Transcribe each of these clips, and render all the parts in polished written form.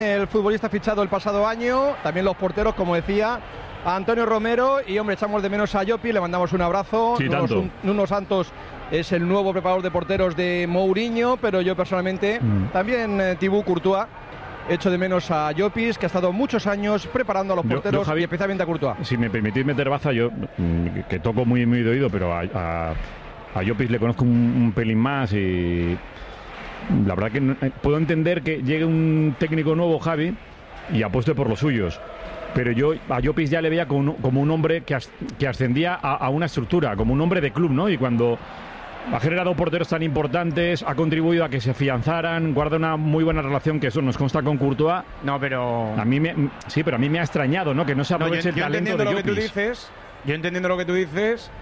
El futbolista fichado el pasado año, también los porteros, como decía, a Antonio Romero, y hombre, echamos de menos a Llopis, le mandamos un abrazo. Sí, Nuno Santos es el nuevo preparador de porteros de Mourinho, pero yo personalmente, también Thibaut Courtois, echo de menos a Llopis, que ha estado muchos años preparando a los porteros, Javi, y especialmente a Courtois. Si me permitís meter baza, yo que toco muy de oído, pero a Llopis le conozco un pelín más y la verdad que puedo entender que llegue un técnico nuevo, Javi, y apueste por los suyos. Pero yo a Llopis ya le veía como un hombre que ascendía a una estructura, como un hombre de club, ¿no? Y cuando ha generado porteros tan importantes, ha contribuido a que se afianzaran, guarda una muy buena relación, que eso nos consta con Courtois. No, pero... pero a mí me ha extrañado, ¿no? Que no se aproveche el talento de Llopis. Yo entendiendo lo que tú dices...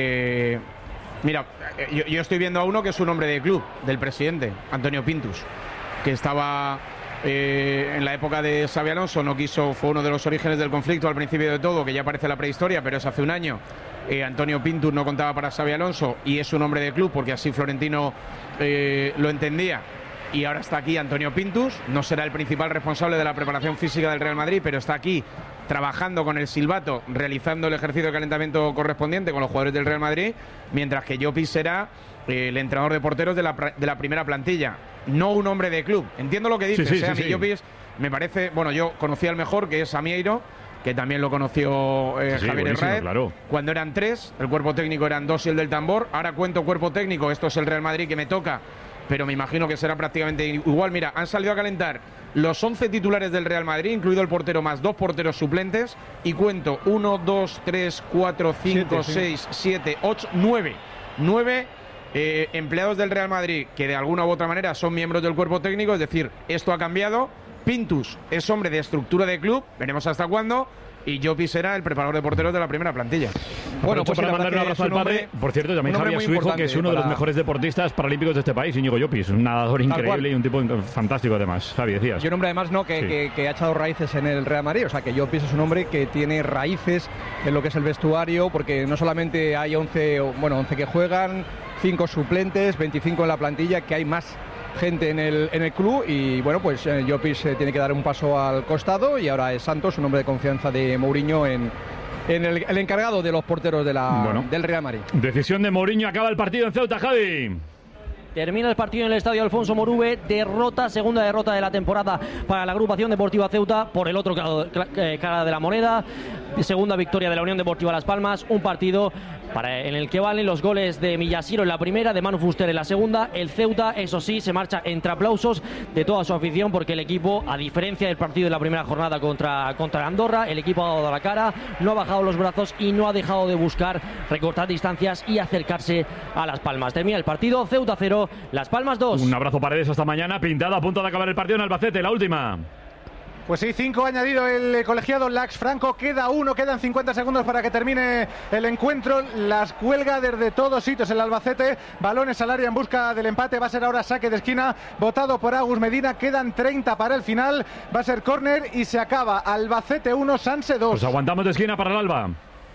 Mira, yo estoy viendo a uno que es un hombre de club, del presidente, Antonio Pintus, que estaba en la época de Xabi Alonso, no quiso, fue uno de los orígenes del conflicto al principio de todo, que ya parece la prehistoria, pero es hace un año. Antonio Pintus no contaba para Xabi Alonso y es un hombre de club porque así Florentino lo entendía. Y ahora está aquí Antonio Pintus, no será el principal responsable de la preparación física del Real Madrid, pero está aquí trabajando con el silbato, realizando el ejercicio de calentamiento correspondiente con los jugadores del Real Madrid, mientras que Llopis será el entrenador de porteros de la primera plantilla, no un hombre de club. Entiendo lo que dices, a mí Llopis me parece, bueno, yo conocí al mejor, que es Amieiro, que también lo conoció Javier Herráez, claro. Cuando eran 3, el cuerpo técnico eran 2 y el del tambor, ahora cuento cuerpo técnico, esto es el Real Madrid que me toca, pero me imagino que será prácticamente igual. Mira, han salido a calentar los 11 titulares del Real Madrid, incluido el portero más 2 porteros suplentes, y cuento 1, 2, 3, 4, 5, 6, 7, 8, 9 empleados del Real Madrid que de alguna u otra manera son miembros del cuerpo técnico, es decir, esto ha cambiado. Pintus es hombre de estructura de club, veremos hasta cuándo, y Llopis será el preparador de porteros de la primera plantilla. Bueno, pues para mandar un abrazo al padre. Por cierto, también Javi a su hijo, que es uno de los mejores deportistas paralímpicos de este país, Íñigo Llopis, un nadador increíble y un tipo fantástico además. Javi, decías. Y un hombre además que ha echado raíces en el Real Madrid, o sea que Llopis es un hombre que tiene raíces en lo que es el vestuario, porque no solamente hay 11 que juegan, 5 suplentes, 25 en la plantilla, que hay más gente en el club, y bueno, pues Llopis tiene que dar un paso al costado, y ahora es Santos, un hombre de confianza de Mourinho en el encargado de los porteros del Real Madrid. Decisión de Mourinho, acaba el partido en Ceuta, Javi. Termina el partido en el estadio Alfonso Morube, segunda derrota de la temporada para la agrupación deportiva Ceuta, por el otro cara de la moneda, segunda victoria de la Unión Deportiva Las Palmas, un partido en el que valen los goles de Millasiro en la primera, de Manu Fuster en la segunda. El Ceuta, eso sí, se marcha entre aplausos de toda su afición, porque el equipo, a diferencia del partido de la primera jornada contra Andorra, el equipo ha dado la cara, no ha bajado los brazos y no ha dejado de buscar recortar distancias y acercarse a Las Palmas. Termina el partido, Ceuta 0, Las Palmas 2. Un abrazo, Paredes, hasta mañana. Pintado, a punto de acabar el partido en Albacete, la última. Pues sí, 5 ha añadido el colegiado Lax Franco, quedan 50 segundos para que termine el encuentro. Las cuelga desde todos sitios el Albacete, balones al área en busca del empate, va a ser ahora saque de esquina, votado por Agus Medina, quedan 30 para el final, va a ser córner y se acaba. Albacete 1, Sanse 2. Pues aguantamos de esquina para el Alba.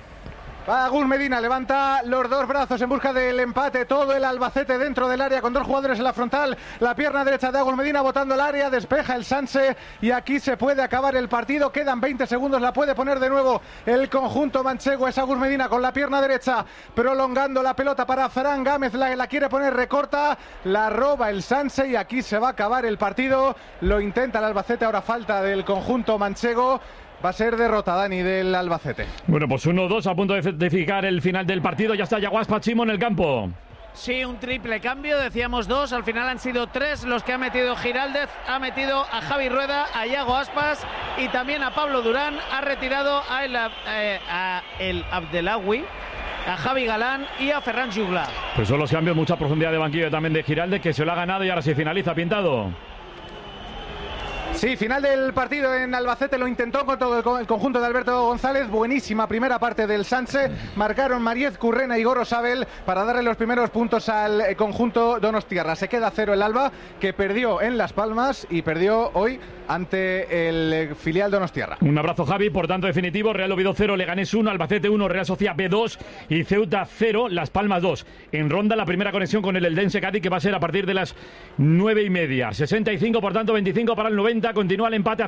Agus Medina levanta los 2 brazos en busca del empate, todo el Albacete dentro del área con 2 jugadores en la frontal, la pierna derecha de Agus Medina botando el área, despeja el Sanse y aquí se puede acabar el partido, quedan 20 segundos, la puede poner de nuevo el conjunto manchego, es Agus Medina con la pierna derecha prolongando la pelota para Fran Gámez, la quiere poner, recorta, la roba el Sanse y aquí se va a acabar el partido, lo intenta el Albacete, ahora falta del conjunto manchego. Va a ser derrota, Dani, del Albacete. Bueno, pues 1-2 a punto de certificar el final del partido. Ya está Yaguas Pachimo en el campo. Sí, un triple cambio, decíamos 2, al final han sido 3 los que ha metido Giraldez, ha metido a Javi Rueda, a Iago Aspas y también a Pablo Durán, ha retirado a el Abdelawi, a Javi Galán y a Ferran Juglar. Pues son los cambios, mucha profundidad de banquillo también de Giraldez, que se lo ha ganado y ahora se finaliza, Pintado. Sí, final del partido en Albacete, lo intentó con todo el conjunto de Alberto González, buenísima primera parte del Sanse, marcaron Mariez Currena y Gorosabel para darle los primeros puntos al conjunto donostiarra. Se queda 0 el Alba, que perdió en Las Palmas y perdió hoy ante el filial donostiarra. Un abrazo, Javi. Por tanto, definitivo, Real Oviedo 0, Leganés 1, Albacete 1, Real Sociedad B 2 y Ceuta 0, Las Palmas 2. En ronda la primera conexión con el Eldense Cádiz, que va a ser a partir de las 9:30. 65, por tanto, 25 para el 90. Continúa el empate a